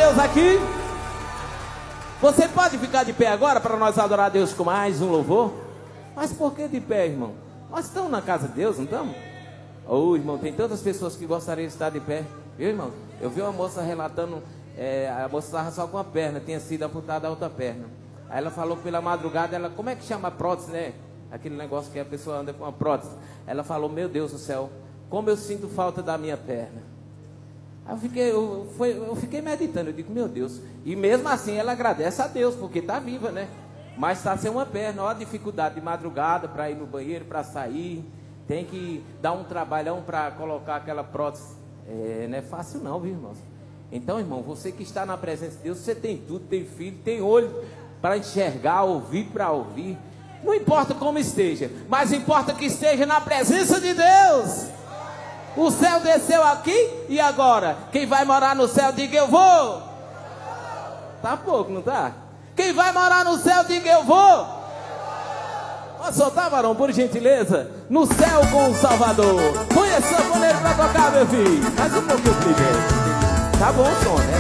Deus aqui? Você pode ficar de pé agora para nós adorar a Deus com mais um louvor? Mas por que de pé, irmão? Nós estamos na casa de Deus, não estamos? Ô, irmão, tem tantas pessoas que gostariam de estar de pé. Viu, irmão? Eu vi uma moça relatando, a moça estava só com uma perna, tinha sido amputada a outra perna. Aí ela falou pela madrugada, como é que chama a prótese, né? Aquele negócio que a pessoa anda com uma prótese. Ela falou, meu Deus do céu, como eu sinto falta da minha perna. Aí eu fiquei meditando, eu digo, meu Deus. E mesmo assim ela agradece a Deus, porque está viva, né? Mas está sem uma perna, olha a dificuldade de madrugada para ir no banheiro, para sair. Tem que dar um trabalhão para colocar aquela prótese. Não é fácil não, viu, irmãos? Então, irmão, você que está na presença de Deus, você tem tudo, tem filho, tem olho para enxergar, ouvir para ouvir. Não importa como esteja, mas importa que esteja na presença de Deus. O céu desceu aqui e agora? Quem vai morar no céu, diga eu vou. Tá pouco, não tá? Quem vai morar no céu, diga eu vou. Pode soltar, varão, por gentileza. No céu com o Salvador. Põe esse sanfoneiro pra tocar, meu filho. Mais um pouquinho, Felipe. Tá bom o som, né?